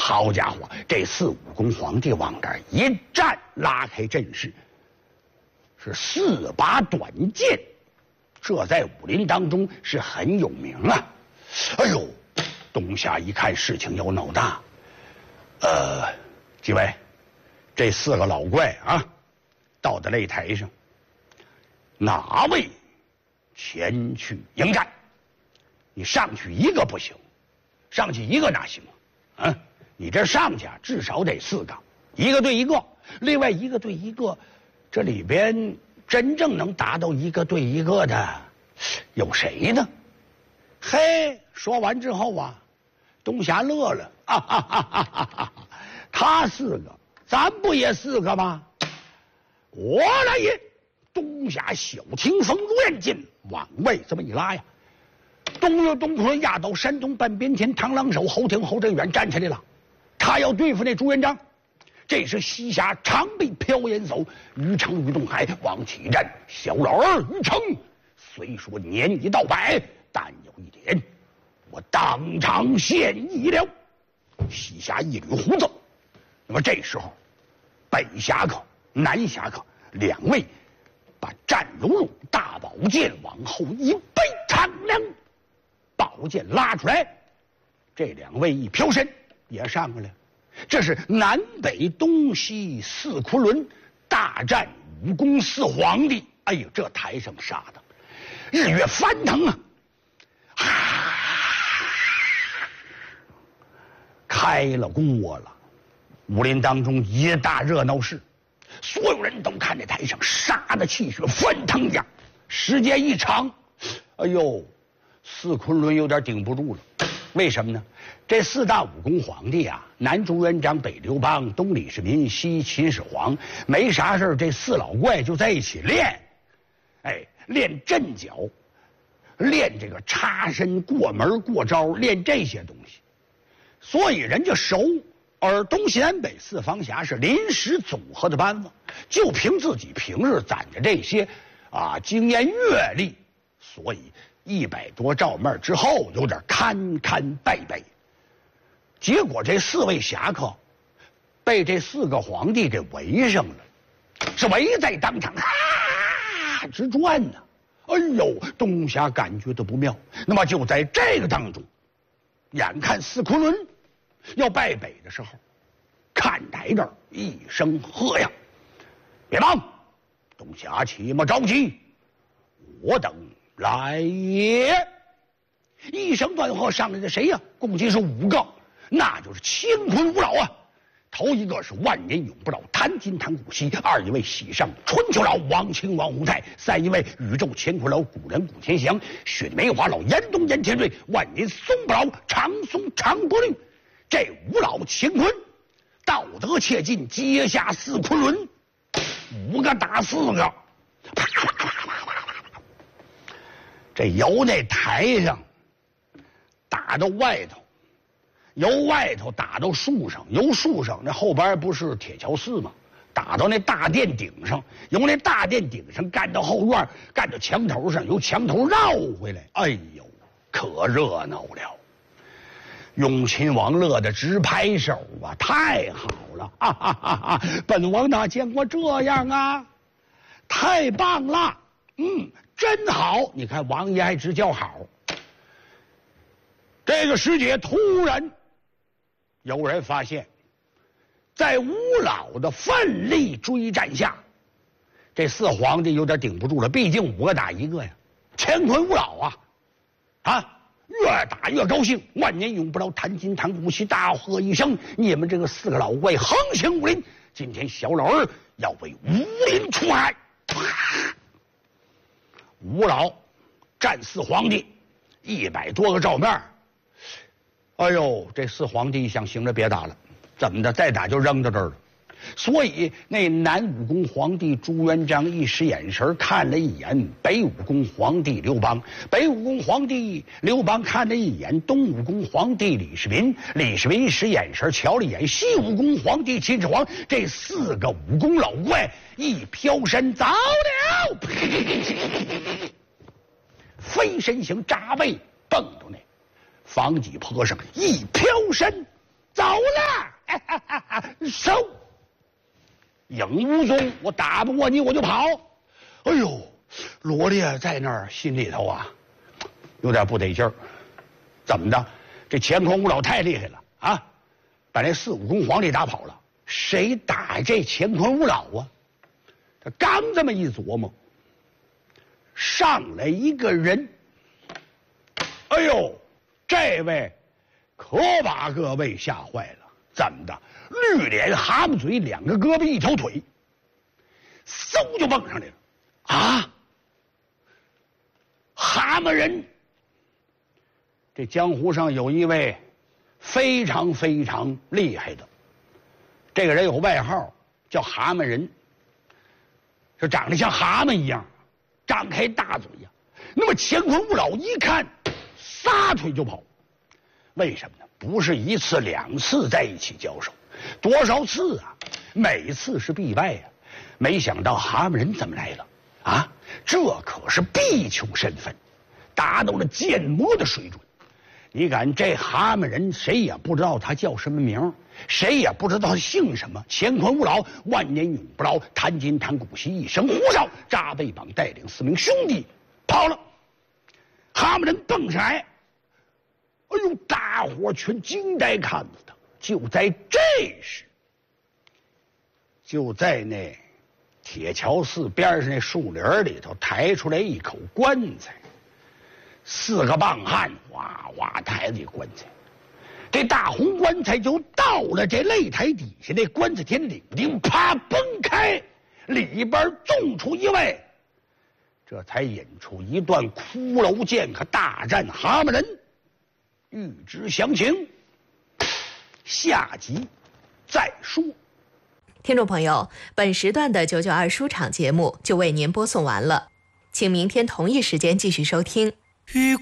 好家伙，这四武功皇帝往这儿一站，拉开阵势，是4把短剑，这在武林当中是很有名啊。哎呦，东霞一看事情要闹大，几位，这4个老怪啊，到的擂台上，哪位前去迎战？你上去一个不行，上去一个哪行啊？你这上去啊，至少得4个，1个对1个，另外1个对1个，这里边真正能达到1个对1个的有谁呢？嘿，说完之后啊，东霞乐了，哈哈哈哈哈！他4个，咱不也4个吗？我来也！东霞小清风乱劲，往外这么一拉呀，东岳东昆压倒山东半边天，螳螂手后挺后镇远站起来了。他要对付那朱元璋，这时西夏常备飘烟叟于成于东海往起一站。小老儿于成，虽说年已到100，但有一点，我当场献艺了。西夏一捋胡子。那么这时候，北侠客、南侠客2位把战如入大宝剑往后一背，敞亮，宝剑拉出来，这2位一飘身也上过来。这是南北东西4昆仑大战武功4皇帝。哎呦，这台上杀的日月翻腾啊！开了锅了，武林当中一大热闹事，所有人都看这台上杀的气血翻腾呀。时间一长，哎呦，4昆仑有点顶不住了。为什么呢？这4大武功皇帝啊，南朱元璋，北刘邦，东李世民，西秦始皇，没啥事这4老怪就在一起练，练阵脚，练这个插身过门过招，练这些东西，所以人家熟。而东西南北4方侠是临时组合的班子，就凭自己平日攒着这些经验阅历，所以100多照面之后有点堪堪败败。结果这4位侠客被这4个皇帝给围上了，是围在当场直转呢。哎呦，东霞感觉到不妙。那么就在这个当中，眼看4昆仑要败北的时候，看台这儿一声喝呀：“别忙，东霞且莫着急，我等来也！”一声断喝，上来的谁呀？共计是5个，那就是乾坤5老啊。头一个是万年永不老谭金谭古稀，2一位喜上春秋老王清王胡泰，3一位宇宙乾坤老古人古天祥，雪梅花老严冬严天瑞，万年松不老长松长波律。这5老乾坤道德切尽，接下4昆仑，5个打4个，啪啪啪啪啪啪啪。这由那台上打到外头，由外头打到树上，由树上那后边不是铁桥寺吗？打到那大殿顶上，由那大殿顶上干到后院，干到墙头上，由墙头绕回来。哎呦，可热闹了！永亲王乐得直拍手啊，太好了！哈哈哈哈！本王哪见过这样啊，太棒了！真好！你看王爷还直叫好。这个时节，突然有人发现，在5老的奋力追战下，这4皇帝有点顶不住了。毕竟5个打1个呀，乾坤5老越打越高兴，万年永不老谭金谭古稀大喝一声：“你们这个4个老怪横行武林，今天小老儿要为武林出海！”啪，5老战4皇帝，100多个照面。哎呦，这4皇帝一想，行了，别打了，怎么的？再打就扔到这儿了。所以那南武功皇帝朱元璋一时眼神看了一眼北武功皇帝刘邦，北武功皇帝刘邦看了一眼东武功皇帝李世民，李世民一时眼神瞧了一眼西武功皇帝秦始皇，这4个武功老怪一飘身走了，飞身形扎背蹦到那房脊坡上，一飘身走了。 收！影无踪，我打不过你我就跑。哎呦，罗烈在那儿心里头啊，有点不得劲儿。怎么的？这乾坤五老太厉害了啊，把那四五公皇帝打跑了。谁打这乾坤五老啊？他刚这么一琢磨，上来一个人。哎呦，这位可把各位吓坏了。怎么的？绿脸蛤蟆嘴，两个胳膊一条腿，嗖就蹦上来了。啊！蛤蟆人。这江湖上有一位非常非常厉害的，这个人有外号叫蛤蟆人，就长得像蛤蟆一样，张开大嘴呀。那么乾坤五老一看，撒腿就跑。为什么呢？不是一次两次在一起交手，多少次啊？每次是必败呀。没想到蛤蟆人怎么来了啊？这可是必求身份，达到了剑魔的水准。你敢这蛤蟆人，谁也不知道他叫什么名，谁也不知道他姓什么。乾坤五老万年永不老，弹金弹古稀，一声呼哨，扎背膀带领4名兄弟跑了。蛤蟆人蹦上来，哎呦，大伙全惊呆看着他。就在这时，就在那铁桥寺边上那树林里头抬出来一口棺材，4个棒汉哇哇抬着棺材，这大红棺材就到了这擂台底下，那棺材天顶顶啪崩开，里边种出一位，这才引出一段骷髅剑客大战蛤蟆人。欲知详情，下集再说。 听众朋友，本时段的992书场节目就为您播送完了，请明天同一时间继续收听。